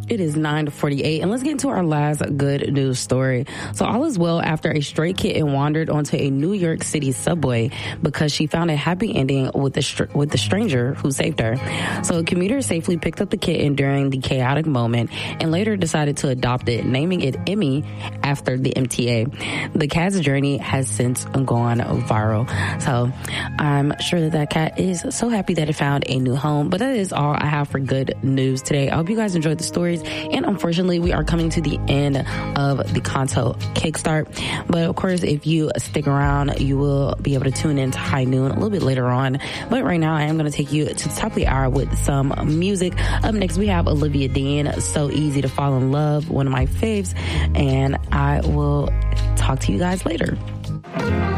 It is 9:48, and let's get into our last good news story. So all is well after a stray kitten wandered onto a New York City subway because she found a happy ending with the stranger who saved her. So a commuter safely picked up the kitten during the chaotic moment and later decided to adopt it, naming it Emmy after the MTA. The cat's journey has since gone viral. So I'm sure that cat is so happy that it found a new home. But that is all I have for good news today. I hope you guys enjoyed the stories. And unfortunately, we are coming to the end of the Kanto Kickstart. But of course, if you stick around, you will be able to tune in to High Noon a little bit later on. But right now, I am going to take you to the top of the hour with some music. Up next, we have Olivia Dean, So Easy to Fall in Love, one of my faves. And I will talk to you guys later.